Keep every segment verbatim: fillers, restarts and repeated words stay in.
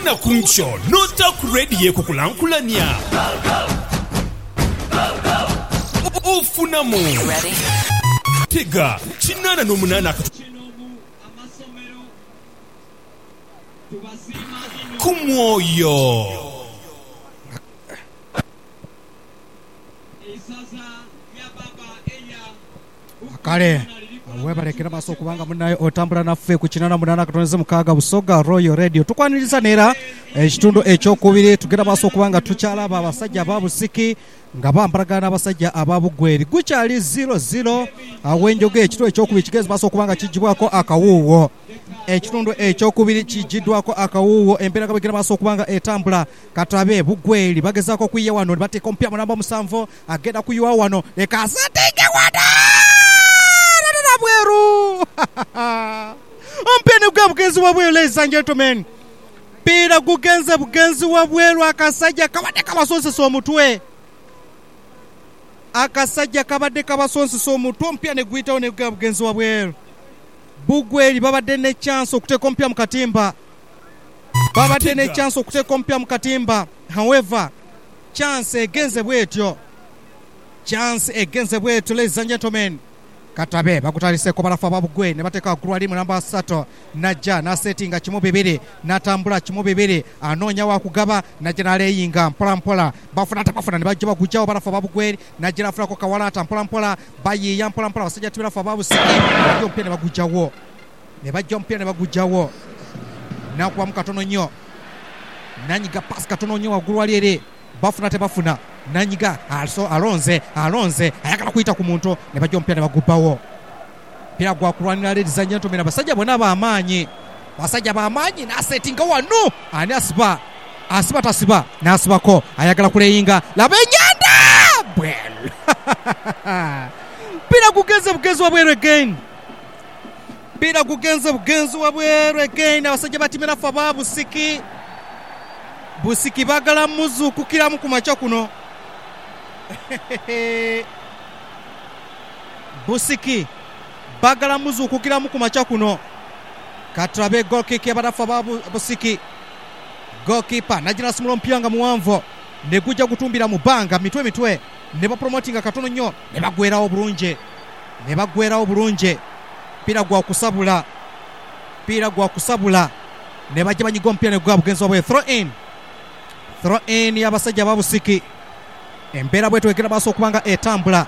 na kuncho nota kuredi kukulankulania ufunamu tega chinana nomunana kumwoyo kale webalekera maso kubanga munayo otambula naffe ku kinana munana katoneze mukaga Busoga Royal Radio tukwaniriza nera ekitundu ekyokubiri tugenda maso kubanga tukyalaba abasajja ababusiki nga bambaragana abasajja ababugweri gukyali zero zero awenjoge ekitundu ekyokubiri kigezi maso kubanga kijibwako akawuwo ekitundu ekyokubiri kijiddwako akawuwo embeera kabegera maso kubanga etambula katabe bugweri bagezako kuyiya wano bateka ompya mu namba musanvu agenda kuyiwa wano ekasatenge wada bweru ompene gwa bugenzi wa bweru, ladies and gentlemen, pira gugenze bugenzi wa bweru akasajja kabadde kabasonsesa omutwe akasajja kabadde kabasonsesa omutwe ompya ne gwitawo ne gwa bugenzi wa bweru bugweri babadde ne chance okuteeka ompya mu katimba babadde ne chance okuteeka ompya mu katimba however chance egenze bwetyo chance egenze bwetyo ladies and gentlemen katabe bakutalise ko balafa babugwe ne bateka gulu ali mu namba three najja na setting kimu bibiri natambula kimu bibiri anonya wa kugaba najja naleyinga mpola mpola bafuna tapafuna ne bajja bagujjawo balafa babugwe najja nafuna ko kawalata mpola mpola bayi ya mpola mpola basajja tibalafa babusiki bajja mpene bagujjawo ne bajja mpene bagujjawo na kwa mkatono nnyo nanyiga pass katono nnyo wa gulu ali ere bafuna tebafuna nanyiga also alonze alonze ayakala kuita ku muntu ne bajja mpya ne bagubawo pira gwa kulwanira ladies and gentlemen abasajja bona ba amanyi basajja ba amanyi na setting wano ani asiba asiba tasiba na asibako ayagala kuleyinga labenyanda bwel pira kugenze bugenzi wa bweru again pira kugenze bugenzi wa bweru again abasajja batimira fa babu siki busiki bagala muzu kukira mu kumacha kuno busiki bagala muzu kukira mu kumacha kuno katrabe goal kick yabadafa babu busiki goalkeeper najina simulo mpyanga muwanvo ne gujja kutumbira mu banga mitwe mitwe ne ba promoting katono nnyo ne bagwerawo bulunje ne bagwerawo bulunje pira gwa kusabula pira gwa kusabula ne bajja banyigo mpya ne gwa bugenzo bwe throw in throw in yabasajja babusiki embeera bwetu ekera baso kubanga etambula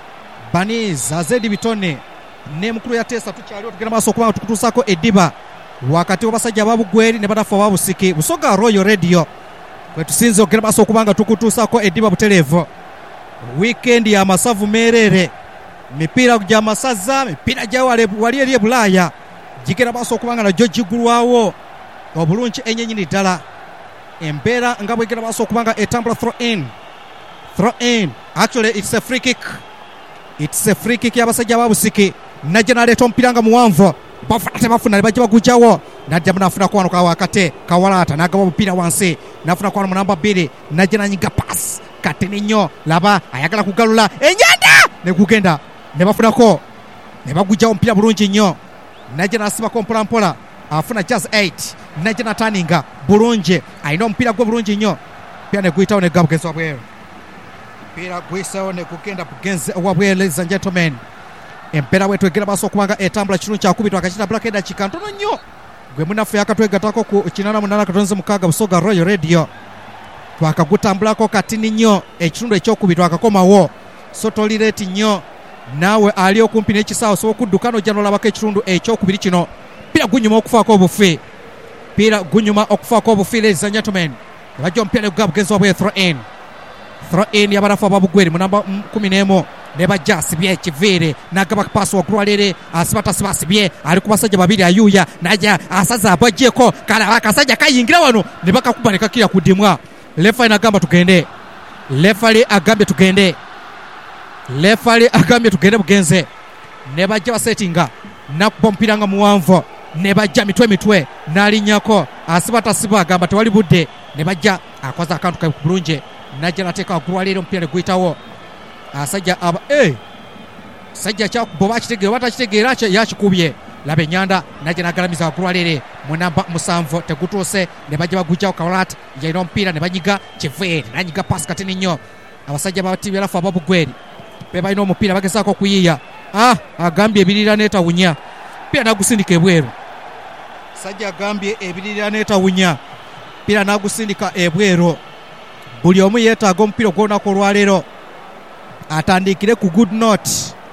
baniza zedi bitone ne mukuru ya tesa tukyali tukera baso kubanga tukutusako ediba wakati wabasajja babugweri ne badafa babusiki Busoga Royal Radio kwetu sinzo okera baso kubanga tukutusako ediba butelevo weekend ya masavu merere mipira kujja masaza mipira ja wale wali eri Bulaya jikera baso kubanga na George Gulwawo obulunchi enyenyini dala embeera ngabwe ekera baso kubanga etambula throw in throw in actually it's a free kick it's a free kick yabasajja babusiki najja naleeta ompiranga muwanvu bafuna tebafuna ne bajja bagujjawo najja munafuna kwano ka wakate kawalata nagaba mupira wansi nafuna kwano munamba bbiri najja nanyiga pass katini nnyo laba ayagala kugalula enyanda ne kugenda ne bafunako ne bagujjawo mpira bulungi nnyo najja nasibako mpola mpola afuna just eight najja nataninga bulungi ayina ompira gwe bulungi nnyo pia ne gwitawo ne gabugenzi wabweru pira gwisawo ne kugenda bugenzi wabweru ladies and gentlemen empera wetu egera baso kubanga etambula kirungi kyakubitwa akakita black head kikantono nnyo gwe munafe akatwegatako ku kinana munana katonze mukaga Busoga Royal Radio twakagutambulako katini nnyo ekitundu ekyokubitwa akakomawo so tolireti nnyo nawe ali okumpi n'ekisaawo so okuddukano jano labako ekitundu ekyokubiri kino pira gunyuma okufaako obufi pira gunyuma okufaako obufi ladies and gentlemen bajja ompira ne gugabugenzi wabwe throw in throw in yabarafu ababugweri mu namba kumi n'emu ne bajja asibye ekivere nagaba pass wakulwalere asibata sibasibye ali ku basajja babiri ayuya najja asaza abajjeko kala akasajja kayingira wano ne bakakuba ne kakira kudimwa lefali agamba tugende lefali agambye tugende lefali agambye tugende bugenze ne bajja basetinga nakuba mpiranga muwanvu ne bajja mitwe mitwe nalinyako asibata siba agamba tewali budde ne bajja akwaza akantu ka bulunje najja nateka wakulwalere mpira ne gwitawo asajja aba eh sajja cha boba kitegeera bata kitegeera cha yakikubye laba ennyanda najja nagalamiza waggulwalere mu namba musanvu tegutuuse ne bajja bagujjawo Kawalat yalina omupiira ne banyiga Kivueri nanyiga pasi katini nnyo abasajja batibyalafu ababugweri be balina omupiira bagezaako okuyiiya ah agambye ebirira n'etawunya pira nagusindika ebweru sajja agambye ebirira n'etawunya pira nagusindika ebweru buli omu yeetaaga omupiira ogw'olunaku olwaleero atandikire ku good note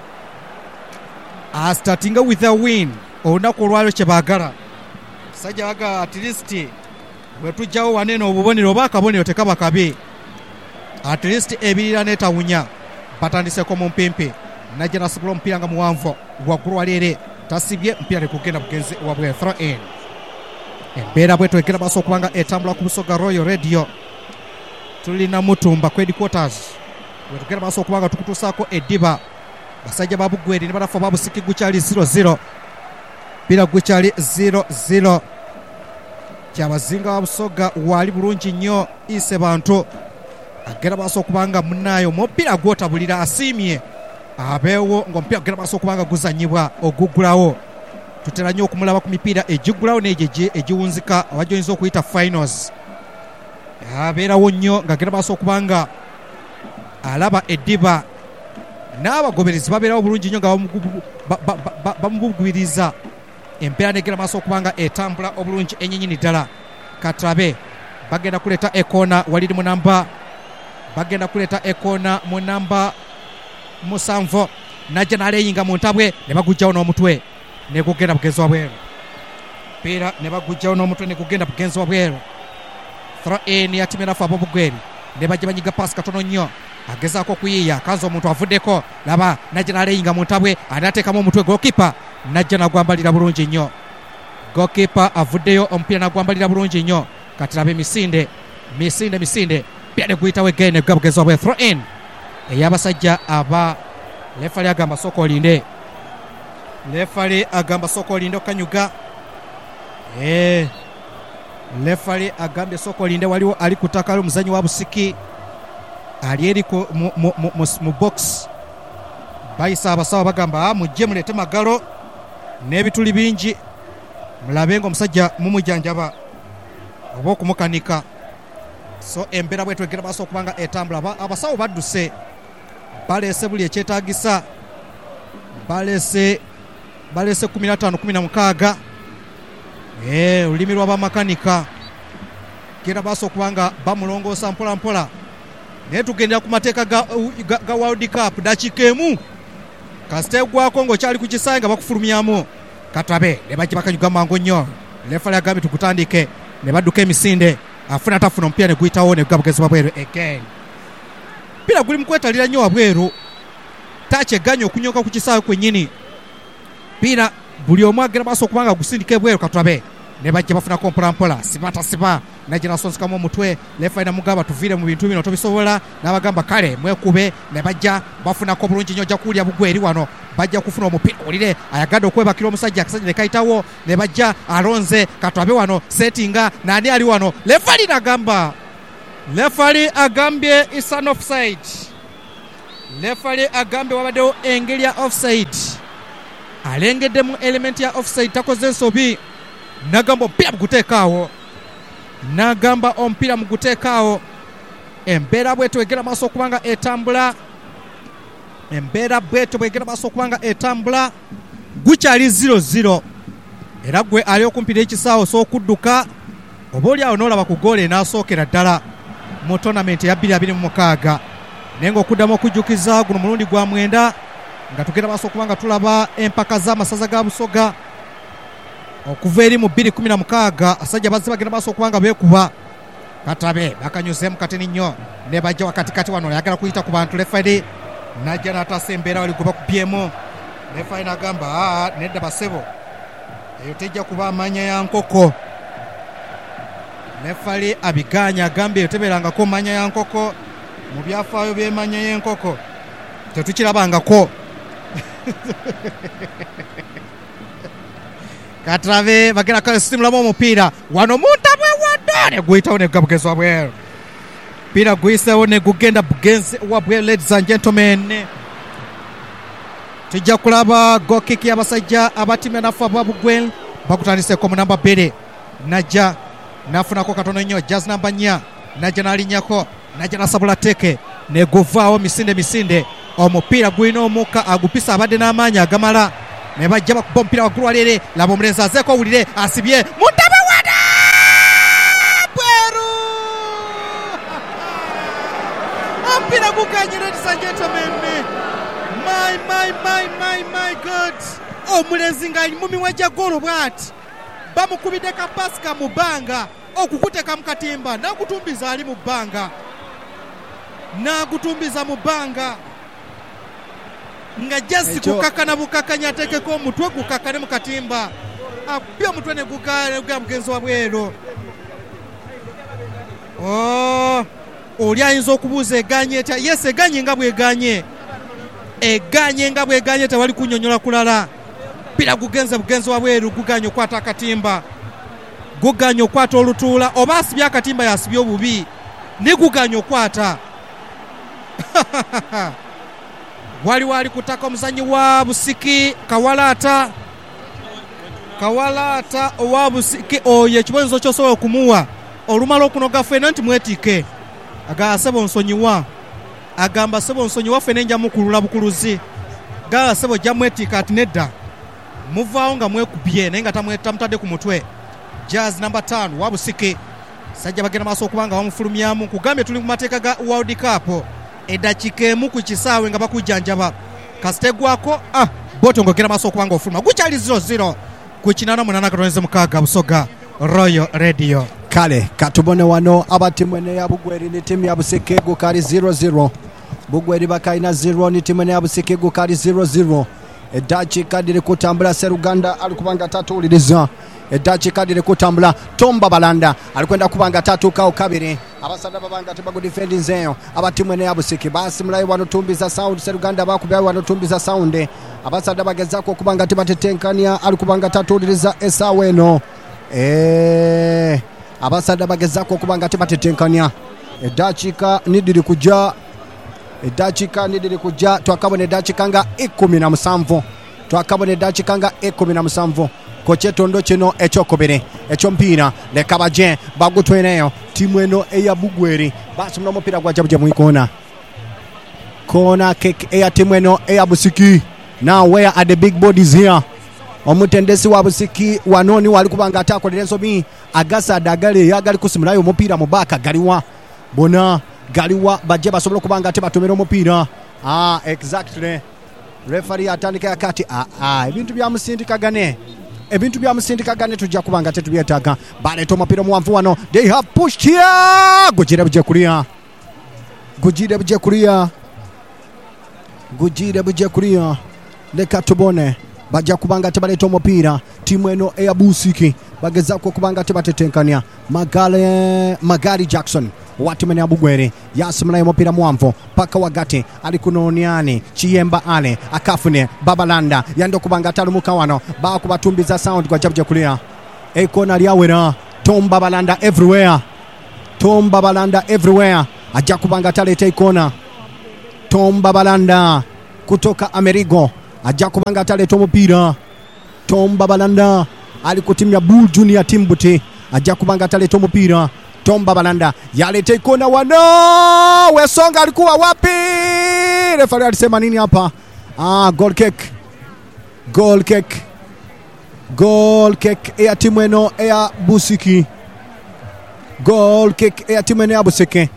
starting with a win olunaku olwaleero kye baagala sajja baga at least bwe tujjawo wanene obubonero oba akabonero tekaba kabi at least ebirira n'etawunya batandiseko mu mpimpi najja nasibula omupiira nga muwanvu waggulu waleere tasibye mupiira nekugenda bugenzi wabwe throw in embeera bwe twegera maaso okubanga etambula ku Busoga Royal Radio tulina Mutumba ku headquarters bwe tugenda maaso okubanga tukutuusaako eddiba basajja ba Bugweri ne balafu ba Busiki gukyali zero zero mpira gukyali zero zero kyabazinga wa Busoga wali bulungi nnyo ise bantu agenda maaso okubanga munnaayo omupiira gwotabulira asiimye abeewo ng'omupiira gugenda maaso okubanga guzanyibwa oguggulawo tutera nnyo okumulaba ku mipiira egiggulawo n'egyo egiwunzika abajoyinza okuyita finals abeerawo nnyo ng'agenda maaso okubanga alaba eddiba n'abagoberezi babeerawo bulungi nnyo nga bamubugwiriza empeera negenda maaso okubanga etambula obulungi ennyinnyini ddala katulabe bagenda kuleeta ekoona waliri mu namba bagenda kuleeta ekoona mu namba musanvu najja naleeyinga mu ntabwe ne bagujjawo n'omutwe ne gugenda bugenzi wa bweru mpiira ne bagujjawo n'omutwe ne gugenda bugenzi wa bweru throw in ya timu erafu ab'Obugweri ne bajja banyiga paasi katono nnyo agezaako okuyiiya kanza omuntu avuddeko laba najja naleeyinga mu ntabwe anateekamu omutwe gokipa najja nagwambalira bulungi nnyo gokipa avuddeyo omupiira nagwambalira bulungi nnyo kati labe misinde misinde misinde pia ne guyitawo again ne gugaba bugenzi wa bweru throw in ey'abasajja aba lefali agamba sooka olinde lefali agamba sooka olinde okanyuga eh lefali agambye sooka olinde waliwo ali ku ttaka omuzanyi wa Busiki ali eri mu, mu, mu, mu, mu box bayisa abasawo bagamba mujje muleete magalo n'ebituli bingi mulabe nga omusajja mumujjanjaba oba okumukanika so embeera bwe twegera maaso okubanga etambula abasawo badduse baleese buli ekyetaagisa baleese baleese kumi na ttaano kumi na mukaaga eh olulimi lw'abamakanika genda maaso okubanga bamulongoosa mpola mpola naye tugendera ku mateeka ga, ga, ga World Cup dakiika emu kasita eggwako ng'okyali ku kisaayi nga bakufulumyamu katulabe ne bajja bakanyuga mangu nnyo lefali agambye tukutandike ne badduka emisinde afuna tafuna omupiira ne guyitawo ne gugaba bugenzi bwa bweru again mpira guli mu kwetalira nnyo wabweru takyeganya okunyoka ku kisaayi kwennyini mpira buli omu agenda maaso okubanga gusindika ebweru katulabe ne bajja bafunako mpolampola sibata siba najja nasonsekamu omutwe lefali namugamba tuviire mu bintu bino tobisobola n'abagamba kale mwekube ne bajja bafunako bulungi nnyo ojja kuwulira Bugweri wano bajja kufuna omupiira olire ayagadde okwebakira omusajja akasajja ne kayitawo ne bajja alonze katulabe wano setinga nani ali wano lefali nagamba lefali agambye is an offside lefali agambye wabaddewo engeri ya offside alengeddemu element ya offside takoze ensobi nagamba omupiira muguteekaawo nagamba omupiira muguteekaawo embeera bweto egera maaso okubanga etambula embeera bweto bwegera maaso okubanga etambula gukyali zero zero era gwe ali okumpira ekisaawo sookudduka oba oli awo n'olaba ku goolo enaasookera ddala mu tonamenti eya bbiri abiri mu mukaaga naye ng'okuddamu okujjukiza guno mulundi gwa mwenda nga tugenda maaso okubanga tulaba empaka z'amasaza ga Busoga okuva eri mu bbiri kumi na mukaaga asajja bazze bagenda maaso okubanga beekuba katabe bakanyuzeemu katini nnyo ne bajja wakatikati wano yagala kuyita ku bantu lefali najja n'ataasa embeera wali gwe bakubyemu lefali n'agamba aa nedda basebo eyo tejja kuba amanya ya nkoko lefali abiganya agambye eyo tebeerangako manya ya nkoko mu byafaayo by'emanya y'enkoko tetukirabangako katulabe bagenda kasimulamu omupiira wano muntabwe wadda ne guyitawo ne gugaba bugenzi wa bweru mupiira guyiseewo ne gugenda bugenzi wa bweru ladies and gentlemen tujja kulaba goal kick y'abasajja abatimya nafa babugwen bakutandiseko mu namba bbiri najja nafunako katono nnyo jazz namba nnya najja n'alinnyako najja nasabula teke neguvaawo misinde misinde omupiira gulina omukka agupisa abadde n'amaanyi agamala ne bajja bakuba omupiira waggulu walere laba omulenzi azeeko owulire asibye mutabe wada bweru omupiira guganye ladies and gentlemen my my my my my god omulenzi ng'ali mu miwa gya golo bw'ati bamukubidde kapasika mu bbanga okukuteeka mu katimba n'agutumbiza ali mu bbanga n'agutumbiza mu bbanga nga jasi kukakana bukakanya ateekeko omutwe gukakane mu katimba akubye omutwe ne guga mugenzi wa bwero. Oh, oli ayinza okubuuza eganye etya? Yes, eganye nga bweganye eganye nga bweganye tewali kunnyonnyola kulala. Pira gugenze bugenzi wa bweru guganye okwata akatimba guganye okwata olutuula oba asibye akatimba yasibye obubi ne guganye okwata wali wali kutaka omuzanyi wa Busiki Kawalata Kawalata owa Busiki oyo ekibonyezo ky'osobola okumuwa olumala okunoga ffene nti mwetike agamba sebo nsonyiwa agamba sebo nsonyiwa ffene nja mukulula bukuluzi gala sebo jja mwetika ati nedda muvaawo nga mwekubye naye nga tamutadde ku mutwe. Jazz namba ttaano wa Busiki sajja bagenda maaso okubanga bamufulumyamu kugambye tuli mu mateeka ga World Cup eddakiika emu ku kisaawe nga bakujjanjaba kasitegwako ah boto ngogera maaso okubanga ofuluma gukyali zero zero ku kinaana munaana katoneze mukaaga Busoga Royal Radio. Kale katubone wano abatimu ene ya Bugweri ni timu ya Busiki gukali zero zero Bugweri bakaina zero ni timu ene ya Busiki gukali zero zero eddakiika diri kutambula Seruganda alikubanga tatu uliriza eddakiika diri kutambula Tomba Balanda alikwenda kubanga tatu kao kabiri abasada babanga tibago defending zeyo abatimu ene ya Busiki basi mulayi wano tumbiza sound Seruganda bakubya wano tumbiza sound abasada bagezako kubanga tibatetenkania alikubanga tatu uliriza esaweno eh abasada bagezako kubanga tibatetenkania eddakiika nidiri kujja eddakiika nidiri kujja twakabona eddakiika nga ikumi na musanvu twakabona eddakiika nga ikumi na musanvu ku kyetondo kino ekyokubiri ekyompiira leka baje bagutweneyo timu eno eya Bugweri basumula omupiira gwajja buje mu ikoona koona kick eya timu eno eya Busiki. Now where are the big bodies here? Omutendesi wa Busiki wanoni wali kubanga atakolera ensobi agasa dagale yagali kusimulayo omupiira mu baka galiwa bona galiwa baje basobola kubanga ate batomera omupiira. Ah, exactly. Referee atandika yakati ah ah ebintu bya musindikagane ebintu bya musindikagane tujja kubanga ate tubyetaaga bale to omupiira muwanvu wano they have pushed here gujire buje kulia gujire buje kulia gujire buje kulia leka tubone bajja kubanga tebaleta omupiira timu eno eya Busiki bagezako kubanga tebatetenkania Magale Magari Jackson watu mene ya Bugweri yasimula omupiira muwanvu paka wagati alikunoniani Chiyemba ale akafune Babalanda yando kubanga talumuka wano bakubatumbiza sound kwa jabuje kulia ekona lyawera Tomba Balanda everywhere Tomba Balanda everywhere ajja kubanga taleta ikona Tomba Balanda kutoka Amerigo ajja kubanga ataleta omupiira Tomba Balanda alikutimya Bull Junior Timbuti ajja kubanga ataleta omupiira Tomba Balanda yaleta ikona wano Wesonga alikuwa wapi referee alisema nini hapa? Ah, goal kick goal kick goal kick ya timu eno ya Busiki goal kick ya timu eno ya Busiki.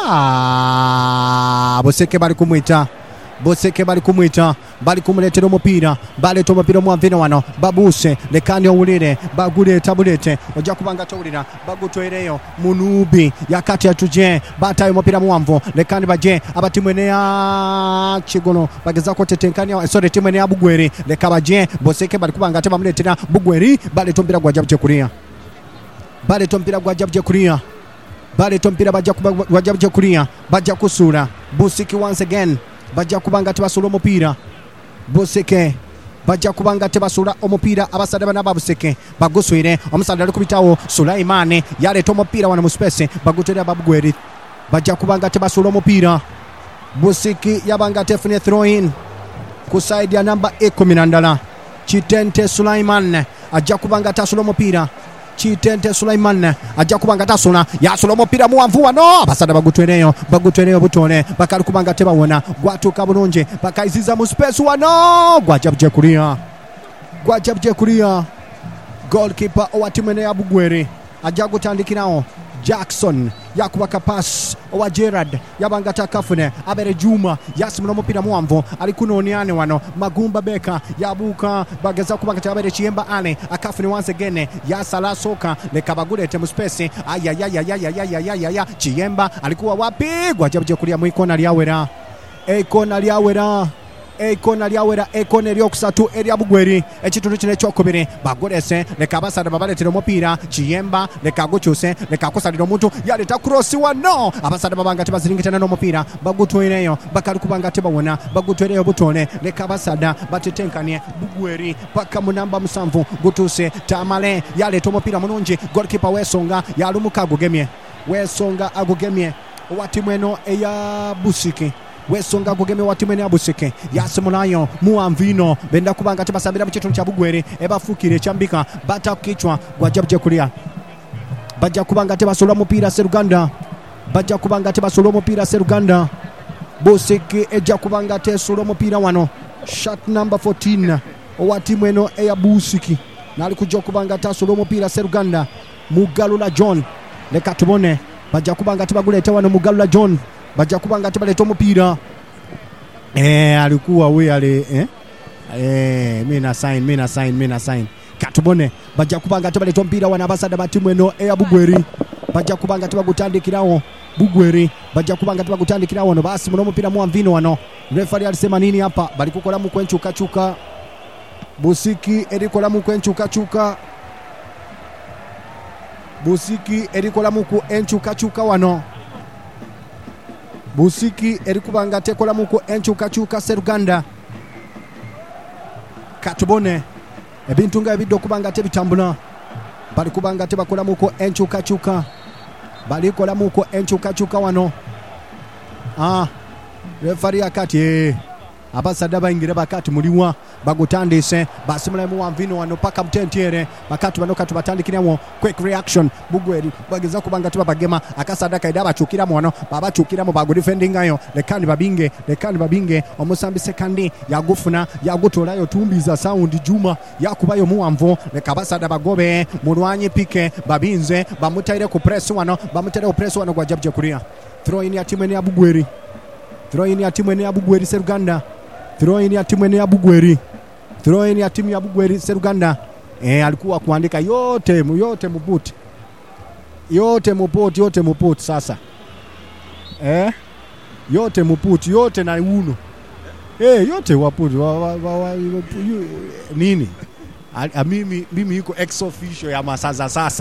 Ha Busiki bali kumwita Busiki bali kumwita bali kumuletera omupiira baleta omupiira omwanvino wano babuse lekani owulire baguleta bulete ojja kubanga towulira bagutwereyo munubi yakati atuje batayo omupiira muwanvu lekani baje abatimu ene ya Kigono bagezako tetenkania sorry timu ene ya Bugweri leka baje Busiki bali kubanga ate bamuletera Bugweri baleta omupiira gwa jabuje kulia baleta omupiira gwa jabuje kulia baleta omupiira bajja gwa jabuje kulia bajja kusula Busiki once again bajja kubanga tebasula omupiira Busiki bajja kubanga tebasula omupiira abasada bana Busiki baguswire omusada ali kubitawo Sulaimane yaleta omupiira wana mu space bagutera Babugweri bajja kubanga tebasula omupiira Busiki yabanga tefune throw in kusaidia namba ikumi na ndala Chitente Sulaiman ajja kubanga tasula omupira Chitente Sulaiman ajja kubanga tasula yasula omupira muwanvu wano abasada bagutweneyo bagutweneyo butone bakali kubanga tebawona gwatuka bulungi bakaiziza mu space wano gwajabuje kulia gwajabuje kulia goalkeeper owa timu ya Bugweri ajja gutandikirawo Jackson yakubaka pass owa Gerard yabanga takafune abere Juma yasimula omupira muwanvu ali kunoniane wano Magumba Beka yabuka bageza kubanga tabere Chiyemba ane akafune once again yasala soka lekabagulete mu space ayayayayayayayaya Chiyemba alikuwa wapi gwajabuje kulia mu ikona lyawera ikona lyawera ekona lyawera ekona eryokusatu erya Bugweri ekitundu kino ekyokubiri bagolese leka abasada babaletera omupira Chiyemba leka agukyuse leka akusalira omuntu yaleta krosi wano abasada babanga tebaziringitana n'omupira bagutwireyo bakali kubanga tebawona bagutwireyo butone leka abasada batetenkanye Bugweri paka munamba musanvu gutuse Tamale yaleta omupira mulungi goalkeeper Wesonga yalumuka agugemye Wesonga agugemye watimu eno eya Busiki Wesonga gugeme watimene abusike yasimulayo muamvino benda kubanga tebasambira mu kitundu kya Bugweri ebafukire kyambika bata kichwa gwajabuje kulia bajja kubanga tebasula mupira Seruganda bajja kubanga tebasula mupira Seruganda Busiki ejja kubanga tesula mupira wano shot number fourteen owatimu eno eya Busiki nali kujja kubanga tasula mupira Seruganda Mugalula John leka tubone bajja kubanga tebaguleta wano Mugalula John bajja kubanga tebaleta omupira eh alikuwa we ale eh eh mina sign mina sign mina sign katubone bajja kubanga tebaleta omupira wana abasada batimu eno eya Bugweri bajja kubanga tebagutandikirawo Bugweri bajja kubanga tebagutandikirawo no basi muno omupira muamvino wano referee alisema nini hapa bali kukola mu kwenchuka chuka Busiki erikola mu kwenchuka chuka Busiki erikola mu ku enchuka chuka wano Busiki erikubanga tekola muko enchuka chuka Seruganda katubone ebintu nga ebiddo kubanga tebitambula bali kubanga tebakola muko enchuka chuka bali kola muko enchuka chuka wano ah referee akati eh abasada baingira bakati muliwa bagutandise basimula mu wamvino wano paka mtentiere bakati bano katu batandikirawo quick reaction Bugweri bageza kubanga tuba bagema akasada kaida bachukira mu wano baba chukira mu bagu defending ayo lekani babinge lekani babinge omusambi sekandi yagufuna yagutolayo tumbiza sound Juma yakubayo mu wamvo lekabasada bagobe mulwanyi pike babinze bamutaire ku press wano bamutaire ku press wano gwa jabje kuria throw in ya timu ya Bugweri throw in ya timu ya Bugweri Seruganda throw in ya timu ya Bugweri throw in ya timu ya Bugweri Seruganda eh alikuwa kuandika yote yote muput yote muput yote muput sasa eh yote muput yote na uno eh yote waput wa, wa, wa, wa, yu, nini a, a, mimi mimi yuko ex officio ya masaza sasa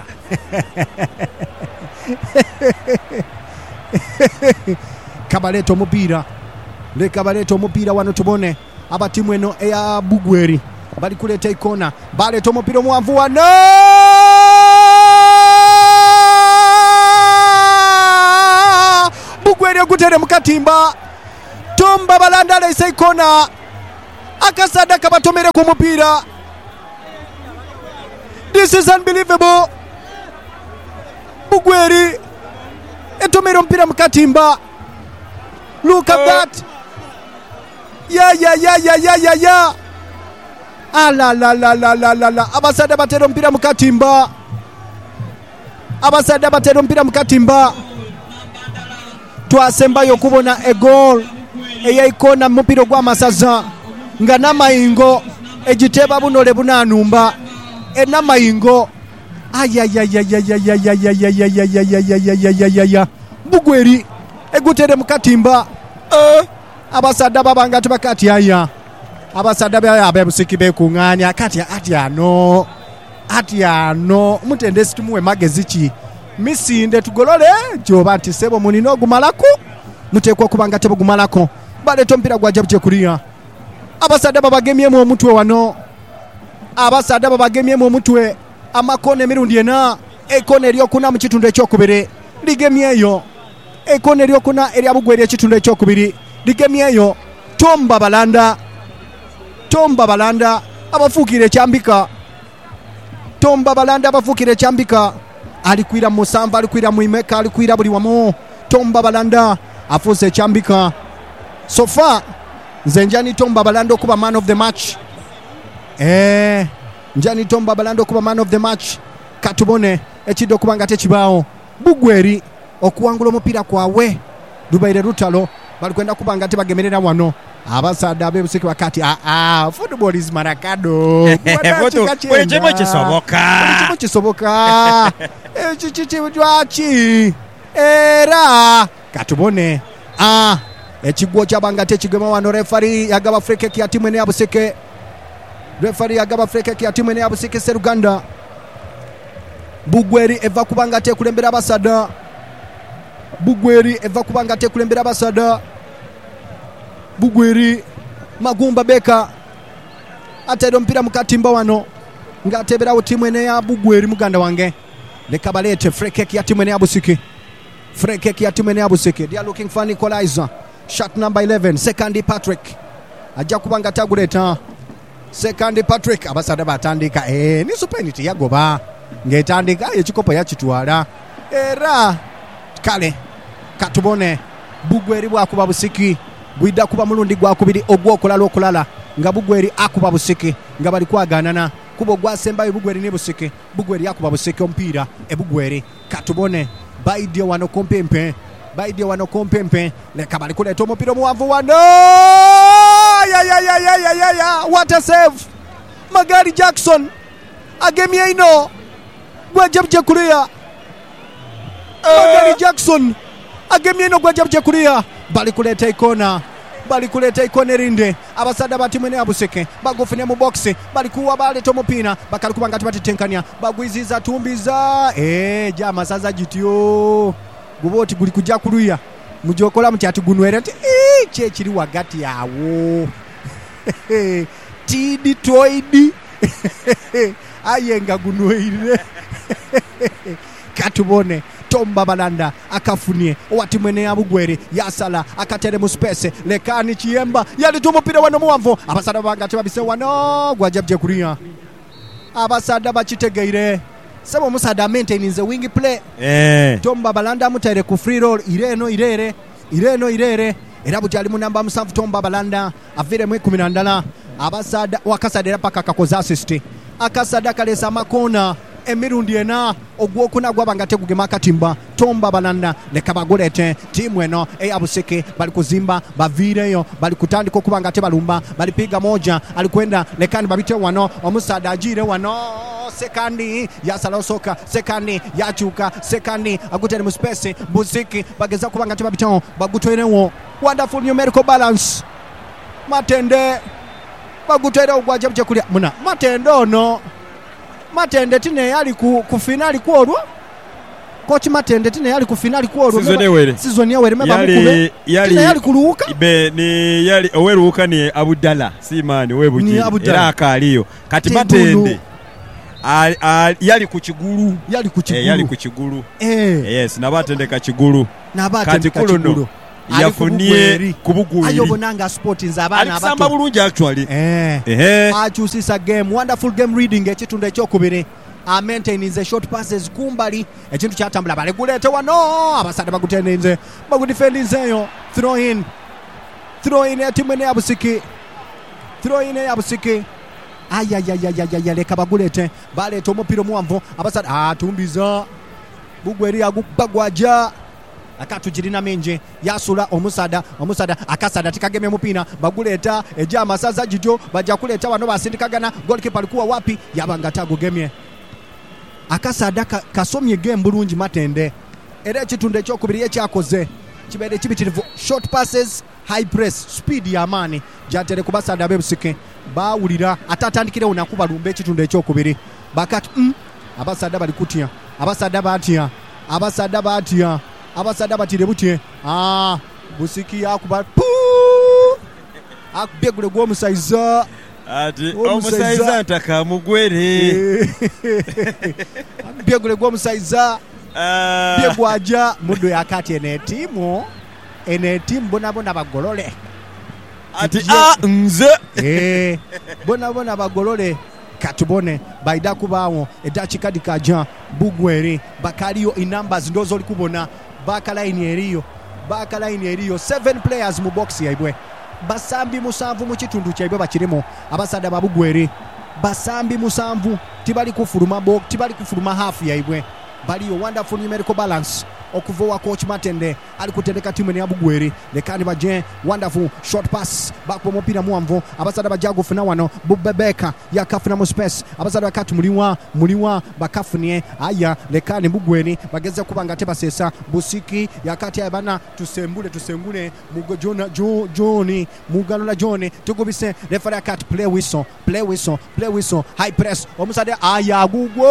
kabaleto mupira le kabaleto mupira wano tubone abatimu eno eya Bugweri bali kuleta ikona bale to mupira muamvu wano Bugweri akutere mukatimba Tomba balanda lesa ikona akasada kabatomere ku mupira. This is unbelievable. Bugweri etomere mpira mukatimba. Look at that. Ya ya ya ya ya ya ya. Ala la la la la la la. Abasada batero mpira mukatimba. Abasada batero mpira mukatimba. Twasembayo kubona a goal eya ikona mupira gwa masaza nga namayingo ejiteba bunole bunanumba ena mayingo ayayayayayayayayayayayayayayayayaya Bugweri egutere mukatimba eh abasada babanga tubakati aya abasada bya abebusiki bekunganya kati ati ano ati ano mutende situmuwe magezichi misinde tugolole joba ntisebo munino gumalako mutekwa kubanga tebo gumalako bale tompira gwa jabuje kulia abasada babagemye mu mutwe wano abasada babagemye mu mutwe amakone mirundi ena ekone lyo kuna mu kitundu ekyokubiri ligemyeyo ekone lyo kuna eri Bugweri ekitundu ekyokubiri ligemyeyo Tomba balanda Tomba Balanda abafuukira ekyambika Tomba Balanda abafuukira ekyambika alikwira mu musanvu alikwira mu imeka alikwira buli wamu Tomba Balanda afuuse ekyambika sofa nze njani Tomba Balanda okuba man of the match eh njani Tomba Balanda okuba man of the match katubone ekidde okuba nga tekibaawo Bugweri okuwangula omupiira kwawe lubaire lutalo balikwenda kuba nga tebagemerera wano abasaadde ab'ebusiki bakati aa football is marakado kwekimu kisoboka kwekimu kisoboka ekikikibwaki era katubone ah ekigwo kyabanga tekigema wano refari yagaba free kick ya timu ene ya Buseke refari yagaba free kick ya timu ene ya Buseke Seruganda Bugweri eva kubanga tekulembera abasada Bugweri eva kubanga tekulembera abasada Bugweri Magumba Beka atero mpira mukatimba wano ngatebera timu ene ya Bugweri muganda wange leka balete free kick ya timu ene ya Buseke free kick ya timu ene ya Buseke they are looking for equalizer shot number eleven second Patrick ajja kubanga taguleta second Patrick abasada batandika eh ni penalty yagoba ngetandika ekikopo yakitwala era kale katubone Bugweri bwakuba Busiki bwidda kuba mulundi gwakubiri ogwokulala okulala nga Bugweri akuba Busiki nga bali kwaganana kubo gwasembayo Bugweri ne Busiki Bugweri akuba Busiki omupiira e Bugweri katubone baidio wano kompempe baidio wano kompempe leka bali kuleta omupiira omuwanvu wano ya ya ya ya ya ya ya what a save Magari Jackson agemye ino gwajabje kulia Magari Jackson agemye ino gwajabje kulia bali kuleta ikona bali kuleta ikona rinde abasada batimu ene ya Buseke bagufine mu box bali kuwa bale tomopina bakali kubanga tibatitenkania bagwiziza tumbiza eh jama saza jityo guboti guli kujja kulia mujokola mtyati gunwera ati eh che kiri wagati yawo tidi toidi ayenga gunwere katubone Tomba Balanda akafunie owati mwene ya Bugweri yasala akatere mu space lekani Chiyemba yali tumupira wano muwanvu abasada banga tebabise wano gwajabje kulia abasada bakitegeire sabo musada maintains the wing play eh Tomba Balanda mutaire ku free roll ireno irere ireno irere era butali mu namba musanvu Tomba Balanda avire mu kumi na ndala abasada wakasadera paka kakoza assist akasada kalesa makona emirundi ena ogwokuna gwabanga tegugema katimba Tomba Balanda leka bagolete timu eno eya Buseke bali kuzimba bavireyo bali kutandika okubanga tebalumba bali piga moja alikwenda lekani babite wano omusada ajire wano sekandi yasala soka sekandi yachuka sekandi agutere mu space Buseke bageza kubanga tebabito bagutwerewo wonderful numerical balance Matende bagutwere ogwajabje kulia muna Matende ono Matende tine yali ku, ku finali kwolwa Coach Matende tine yali ku finali kwolwa season ewere season ewere meba mukube yali yali kuluuka be ni yali oweruuka ni Abudala Simani webuji era akaliyo kati Matende al, al, yali ku kigulu yali ku kigulu eh, yali ku kigulu eh yes nabatende ka kigulu nabatende ka kigulu yafunie kubugwiri ayobonanga sport nzabana abato alisamba bulungi actually eh eh achusisa game wonderful game reading ekitunde kyokubiri a maintains the short passes kumbali ekintu kyatambula bale gulete wano abasada bagutenenze bagudefendinzeyo throw in throw in etimene ya Busiki throw in ya Busiki ayayayayaya leka bagulete baleta omupira muwanvu abasada atumbiza Bugweri agubagwaja akatujirina menje yasula omusada omusada akasada tikageme mupina baguleta ejama saza jito baja kuleta wano basindikagana goalkeeper alikuwa wapi yabanga tagugemye akasada ka, kasomye game bulungi Matende era ekitunde kyokubiri ekyakoze kibere kibitirivu short passes high press speed ya amani jatere kubasada bebusike bawulira atatandikire unakuba lumbe ekitunde ekyokubiri bakati mm, abasada bali kutya abasada batya abasada batya abasada batire butye ah Busiki yakuba akubegule gwo musaiza ati omusaiza ntaka mugwere akubegule gwo musaiza ah byegwaja mudo yakati ene timu ene timu bona bona bagolole ati a nze eh bona bona bagolole katubone baida kubawo eddakiika dikaja Bugweri bakaliyo inambers ndozo oli kubona bakaline eriyo bakaline eriyo seven players mu box yaibwe basambi musanvu mu kitundu kyaibwe bakirimo abasada ba Bugweri basambi musanvu tibali kufuluma bo tibali kufuluma half yaibwe baliyo wonderful numerical balance okuvowa coach Matende ali kutendeka timu ya Bugweri lekani baje wonderful short pass bakpo mupira muamvo abasada bajagu funa wano Bubebeka yakafuna mu space abasada bakati muliwa muliwa bakafunie aya lekani Bugweri bageze kubanga teba sesa Busiki yakati abana tusembule tusengule mugo Jona jo Joni mugalo la Joni tugubise referee kat play whistle play whistle play whistle high press omusade aya gugwo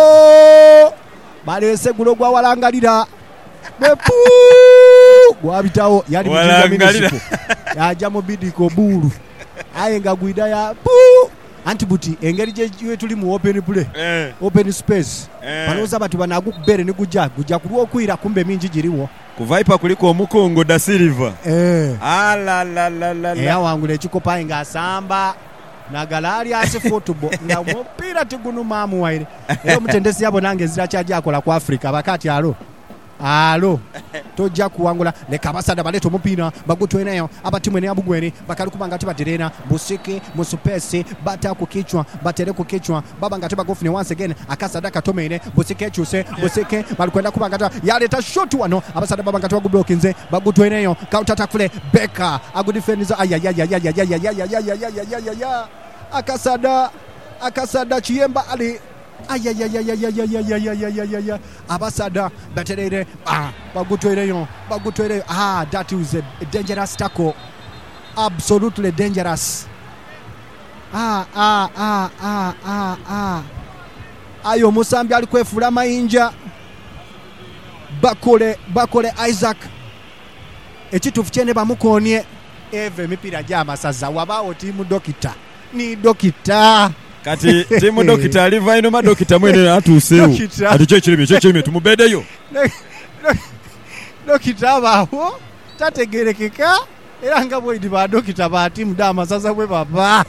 balese gulo gwa walangalira bepu gwabitawo yali mujinga minisipo yaja mu bidiko bulu ayenga guida ya pu antibuti engeri je tuli mu open play eh. open space eh. baloza batu banagukubere ni guja guja kulwo kwira kumbe minji jiriwo ku Viper kuliko omukongo da Silva eh ala la la la la yawangule chikopa inga asamba na galari ase football na mupira tugunu mamu waire ero mutendesi yabo nange zira chaji akola ku Africa bakati alo alo tojja kuwangula leka basada baleto mupira bagutweneyo abatimu ne Bugweri bakali kubanga tibaterena Busiki musupesi bata ku kichwa batere ku kichwa baba ngati bagofine once again akasada katomene Busiki echuse Busiki balikwenda kubanga yaleta shot wano abasada baba ngati bagublokinze bagutweneyo counter attack fle Beka agudifendiza ayayayayayayayayayayayayaya akasada akasada Chiyemba ali ayayayayayayayayayayaya abasada baterere ah bagutwereyo bagutwereyo ah that is a dangerous tackle absolutely dangerous ah ah ah ah ah ah ayo musambi ali kwefula mayinja bakole bakole Isaac ekitufu kyene bamukonye eve mipira jama sasa wabao timu dokita ni dokita kati timu dokita aliva ino madokita mwene atusewu ati chechirime chechirime tumubedeyo dokita abaho tategerekeka era nga bwe diba dokita ba timu dama sasa bwe baba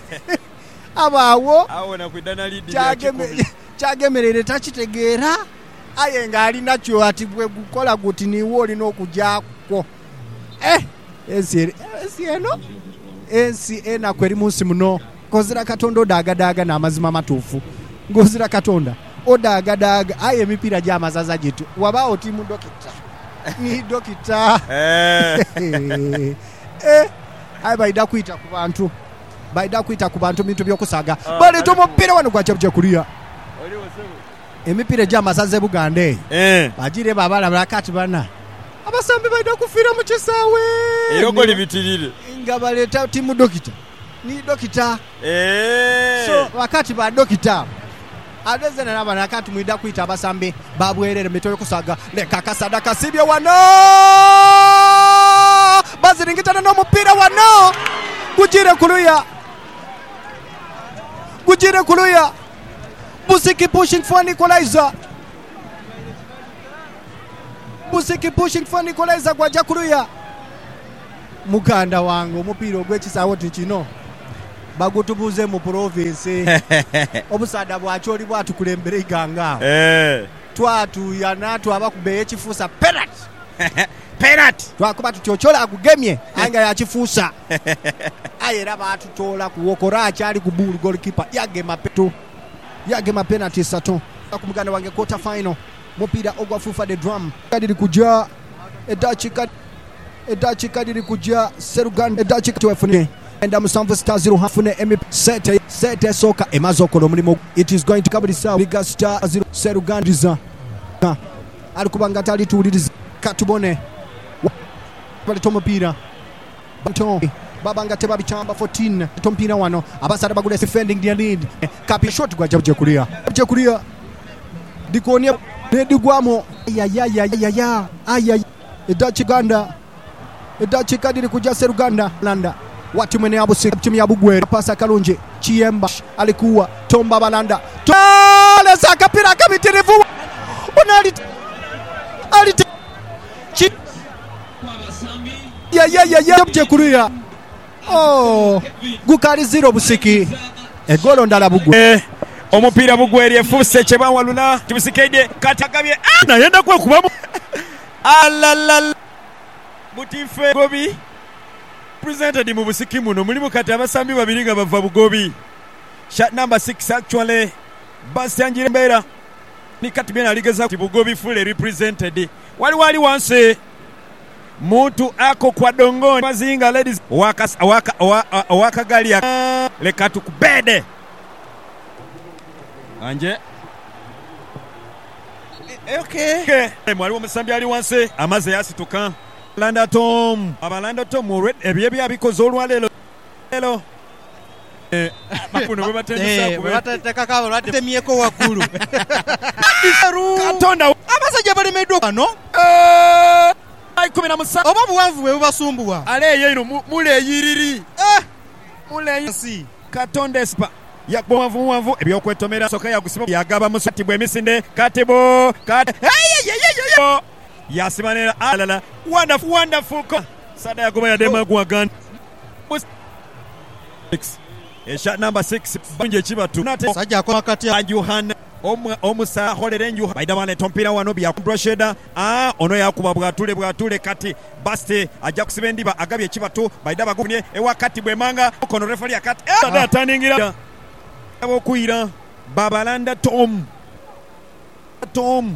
abawo awona kwidana lidi chageme chagemerere tachitegera ayenga ali nacho ati bwe gukola guti ni woli n'okujako eh esi esi eno esi ena kweri munsi muno kozira Katonda odagadaga na amazima matufu ngozira Katonda odagadaga aye mipira ja mazaza jitu wabao timu dokita ni dokita eh eh ayi baida kuita ku bantu baida kuita ku bantu bintu byokusaga bale to mupira wano kwa chabuje kulia emipira ja mazaze Bugande eh bajire babala bakati bana abasambi baida kufira mu kisawe iroko libitirire ngabaleta timu dokita ni dokita eh so wakati ba dokita adeze na naba nakati muida kuita abasambi babwerere mitoyo kusaga leka kasada kasibye wano baziringitana no mupira wano gujire kuluya gujire kuluya Busiki pushing for Equalizer Busiki pushing for Equalizer kwa jakuluya muganda wangu mupira ogwekisawo tikino bagutubuze mu province obusada bwacholi bwatukulembere iganga eh twatu yana twabakubeye kifusa penalty penalty twakuba tutyochola agugemye anga ya kifusa ayera batutola kuwokora achali ku bulu goalkeeper yagema petu yagema penalty sato akumuganda wange quarter final mupira ogwafufa the drum kadiri kuja edachika edachika diri kuja Seruganda edachika twefune enda musanvu star zero hafune M sete sete soka emazokolo mulimo it is going to come this liga star zero Seruganda alikubanga tali tuuliriza katubone bali tomopira banto babanga teba bichamba fourteen tompira wano abasada bagule defending their lead kapi shot gwa jabuje kulia jabuje kulia dikonia nedigwamo ya ya ya ya ya aya edachiganda edachikadiri kuja Seruganda landa watu mwene abu sik timu ya Bugweri pasa Kalunje Chiyemba alikuwa Tomba Balanda tole saka pira kabitirivu unali ali ya ya ya ya jabuje kulia oh gukali zero Busiki egolo ndala Bugweri eh, omupiira Bugweri efuuse kye bawalula Busikeide kati agabye ah, nayenda kwekubamu alala Butife Gobi presented mu Busiki muno mulimu kati abasambi babiri nga bava Bugobi. Shot number six actually Basanjire Mbera ni kati bena aligeza Bugobi fully represented. Wali wali wanse muntu ako kwa dongoni mazinga ladies waka waka waka, waka gali ya leka tukubede anje e, okay okay mwali omusambi ali wanse amaze yasituka Landa Tom abalanda Tom red ebye bya bikoze olwalelo lelo eh makuno bwe batendesa ku batateka kabo lwate mieko wakulu Katonda abasajja bali medo kano eh ay kumi na musanvu oba buwanvu bwe bubasumbuwa ale yeino mule yiriri eh mule yisi Katonda spa ya bwavu bwavu ebyokwetomera soka ya kusiba yagaba musati bwe misinde katebo kat hey yasibanera alala wonderful wonderful sada yagoba ya dema gwagan six a shot number six bunje chibatu sajja ko makati Johan omusa holere nju baidamane tompira wano bya brosheda ah ono yakuba bwatule bwatule kati baste ajja kusibendiba agabye chibatu baidaba gumye ewakati bwemanga kono referee akati sada taningira abo kuira Babalanda Tom Tom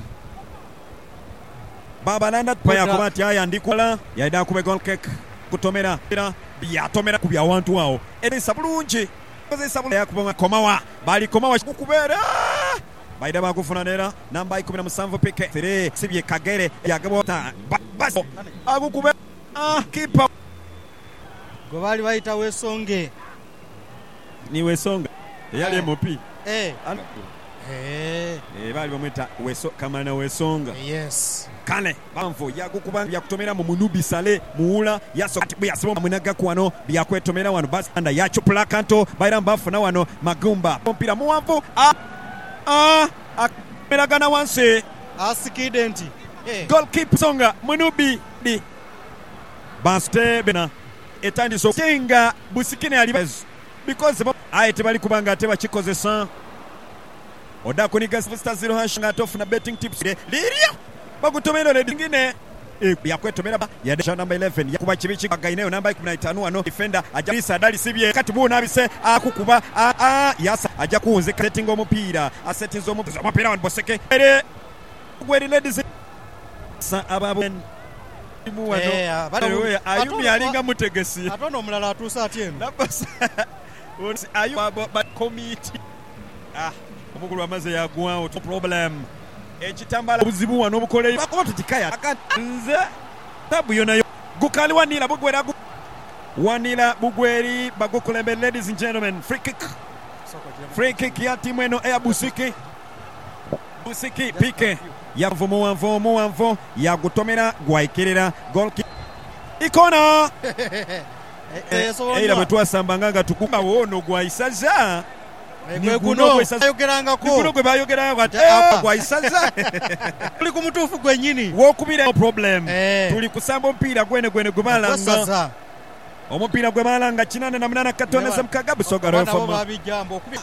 Babalanda paya kubati aya ndikola yaida kube goal kick kutomera bya tomera kubya wantu wao eri sabulunji koze sabulu yakubonga komawa bali komawa kukubera baida bakufuna nera namba ikumi na musanvu pike three sibye Kagere yagabota bas agukube ah kipa go bali baita Wesonge ni Wesonga yali mopi eh eh eh bali bamwita Weso Kamana Wesonga yes kane bamvo yakukuba yakutomera mu Munubi Sale muula yasokati buyasimo munaga kwano byakwetomera wano bas anda yacho plakanto baira mbafuna wano Magumba mpira muwanvu ah ah ameragana wanse asikidenti eh goalkeeper Songa Munubi di baste bena etandi so kinga Busikine alibez because ayete bali kubanga ateba chikozesa oda kuniga star zero hash ngatofu na betting tips liria bagutomera le dingine e yakwetomera ba ya desha number eleven yakuba chibichi bagaineyo namba kumi na tano wano defender ajalisa dali sibye kati bu nabise akukuba a a yasa aja kuunze setting omupira asetinzo omupira omupira wan boseke ere gweri ladies sa ababu mu wano eh ayumi alinga mutegesi atono omulala atusa atien nabasa wonsi ayu ba committee ah omukulu amaze yagwawo to problem ekitambala obuzibu wano obukole bakoba tutikaya akanze tabu yonayo gukali wanila Bugweri wanila Bugweri bagukolembe ladies and gentlemen free kick free kick ya timu eno ya Busiki Busiki pike ya mvumo mvumo mvumo ya gutomera gwaikirira goal kick ikona eh ila betwa sambanganga tukumba wono gwaisaza Gwe guno bayogeranga ko guno gwe bayogeranga ati gwa isaza tuli ku mutufu gwe nyini wokubira no problem tuli kusamba mpira gwene gwene gubalanga omupira gwe balanga kinane na munana katoneza mukagabu sogaro fama